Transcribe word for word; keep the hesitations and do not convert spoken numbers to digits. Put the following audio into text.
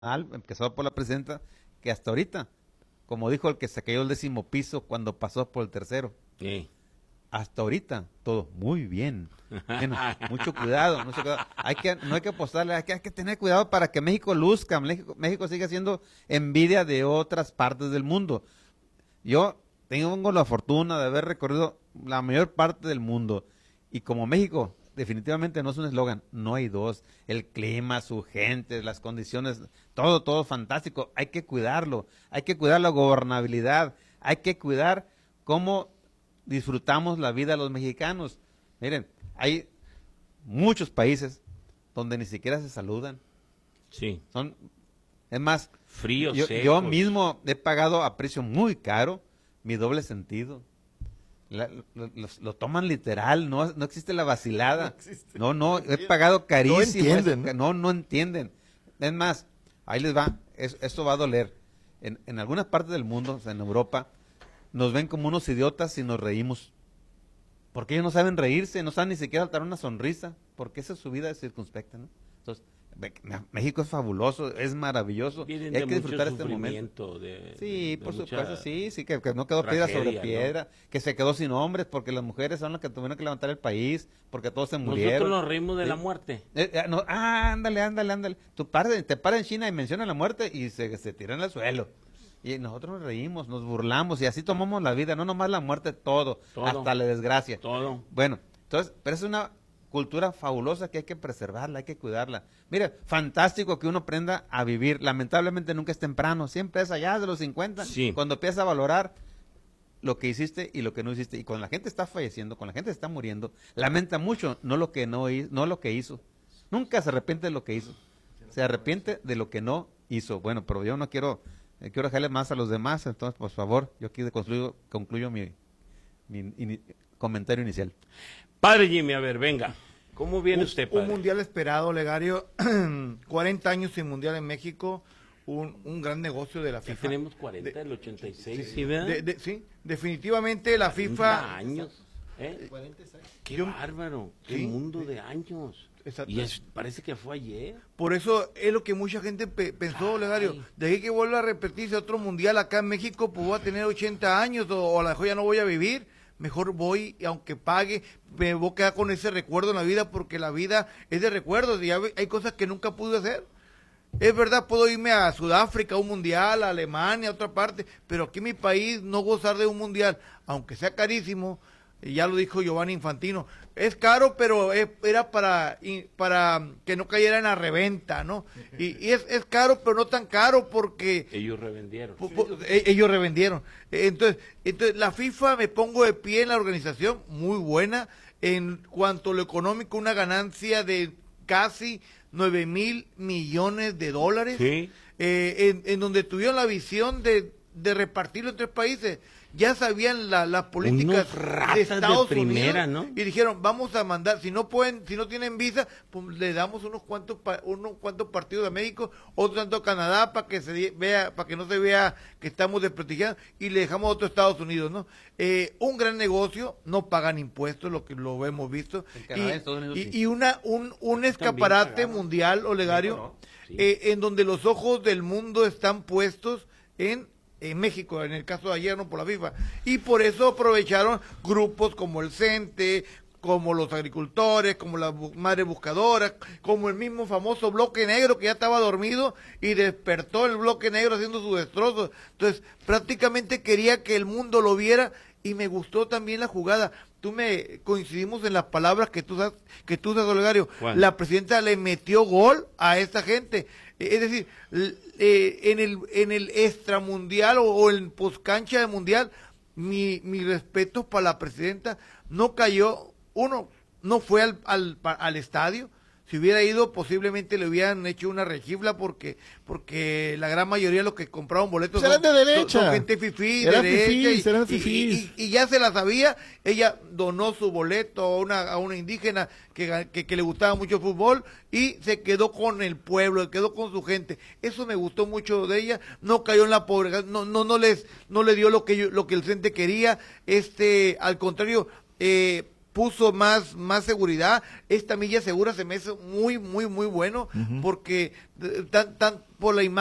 empezado por la presidenta, que hasta ahorita, como dijo el que se cayó el décimo piso cuando pasó por el tercero, Sí. hasta ahorita todo muy bien. Bueno, mucho cuidado, mucho cuidado. Hay que, no hay que apostarle, hay que, hay que tener cuidado para que México luzca, México, México siga siendo envidia de otras partes del mundo. Yo tengo la fortuna de haber recorrido la mayor parte del mundo y como México definitivamente no es un eslogan, no hay dos, el clima, su gente, las condiciones, todo, todo fantástico, hay que cuidarlo, hay que cuidar la gobernabilidad, hay que cuidar cómo disfrutamos la vida de los mexicanos. Miren, hay muchos países donde ni siquiera se saludan. Sí. Son, es más, Fríos, yo, secos. yo mismo he pagado a precio muy caro mi doble sentido. La, lo, lo, lo toman literal, no, no existe la vacilada. No, existe. no, no, he pagado carísimo. No entienden. Eso, no, no entienden. Es más, ahí les va, es, esto va a doler. En, en algunas partes del mundo, o sea, en Europa, nos ven como unos idiotas y nos reímos. Porque ellos no saben reírse, no saben ni siquiera dar una sonrisa, porque esa es su vida circunspecta, ¿no? Entonces, México es fabuloso, es maravilloso, y hay que disfrutar este momento. De, sí, de por mucha supuesto, sí, sí, que, que no quedó piedra sobre piedra, ¿no? Que se quedó sin hombres, porque las mujeres son las que tuvieron que levantar el país, porque todos se murieron. Nosotros nos reímos de ¿sí? la muerte. Eh, eh, no, ah, ándale, ándale, ándale. Tú par, te paras en China y mencionan la muerte y se, se tiran al suelo. Y nosotros nos reímos, nos burlamos y así tomamos la vida, no nomás la muerte, todo, todo hasta la desgracia. Todo. Bueno, entonces, pero es una cultura fabulosa que hay que preservarla, hay que cuidarla. Mire, fantástico que uno aprenda a vivir. Lamentablemente nunca es temprano, siempre es allá de los cincuenta, sí. Cuando empiezas a valorar lo que hiciste y lo que no hiciste. Y cuando la gente está falleciendo, cuando la gente está muriendo, lamenta mucho, no lo que no hizo, no lo que hizo. Nunca se arrepiente de lo que hizo. Se arrepiente de lo que no hizo. Bueno, pero yo no quiero, eh, quiero dejarle más a los demás, entonces, por favor, yo aquí concluyo, concluyo mi, mi in, comentario inicial. Padre Jimmy, a ver, venga. ¿Cómo viene un, usted, padre? Un mundial esperado, Legario. cuarenta años sin mundial en México. Un, un gran negocio de la FIFA. Ya tenemos cuarenta, del ochenta y seis, sí, ¿sí, verdad? De, de, sí, definitivamente la FIFA... años. ¿Eh? cuarenta y seis. Qué Yo, bárbaro. Qué sí, mundo sí. de años. Exacto. Y es, parece que fue ayer. Por eso es lo que mucha gente pe pensó, Legario. De ahí que vuelva a repetirse otro mundial acá en México, pues voy a tener ochenta años o, o a lo mejor ya no voy a vivir. Mejor voy, aunque pague, me voy a quedar con ese recuerdo en la vida, porque la vida es de recuerdos y hay cosas que nunca pude hacer. Es verdad, puedo irme a Sudáfrica, a un mundial, a Alemania, a otra parte, pero aquí en mi país no gozar de un mundial, aunque sea carísimo, ya lo dijo Giovanni Infantino, es caro, pero es, era para, para que no cayera en la reventa, ¿no? Y, y es, es caro, pero no tan caro porque... Ellos revendieron. Po, po, ellos revendieron. Entonces, entonces, la FIFA, me pongo de pie en la organización, muy buena, en cuanto a lo económico, una ganancia de casi nueve mil millones de dólares, sí. eh, en, en donde tuvieron la visión de, de repartirlo en tres países. Ya sabían las la políticas de Estados de primera, Unidos, ¿no? Y dijeron, vamos a mandar, si no pueden, si no tienen visa, pues le damos unos cuantos unos cuantos partidos a México, otro tanto a Canadá para que se vea, para que no se vea que estamos desprestigiados, y le dejamos a otro Estados Unidos, ¿no? Eh, un gran negocio, no pagan impuestos, lo que lo hemos visto, Canadá, y, Estados Unidos, y, sí. y una un, un escaparate mundial, Olegario, no, sí. eh, en donde los ojos del mundo están puestos en en México, en el caso de ayer, no por la FIFA, y por eso aprovecharon grupos como el CENTE, como los agricultores, como las bu madres buscadoras, como el mismo famoso bloque negro que ya estaba dormido y despertó el bloque negro haciendo sus destrozos. Entonces, prácticamente quería que el mundo lo viera, y me gustó también la jugada. Tú me coincidimos en las palabras que tú sabes, que tú sabes, Olegario. La presidenta le metió gol a esta gente. Es decir, eh, en el en el extramundial o, o el poscancha de mundial, mi, mi respeto para la presidenta. No cayó, uno, no fue al, al, al estadio. Si hubiera ido, posiblemente le hubieran hecho una rechifla, porque porque la gran mayoría de los que compraron boletos serán son, de derecha. Son, son gente fifí, Eran derecha, fifís, y, eran y, fifís. y, y, y ya se la sabía. Ella donó su boleto a una, a una indígena que, que, que le gustaba mucho el fútbol, y se quedó con el pueblo, quedó con su gente. Eso me gustó mucho de ella. No cayó en la pobreza, no no no les no le dio lo que yo, lo que el CENTE quería. Este, al contrario, eh puso más más seguridad. Esta milla segura se me hace muy muy muy bueno, uh-huh. porque tan tan por la imagen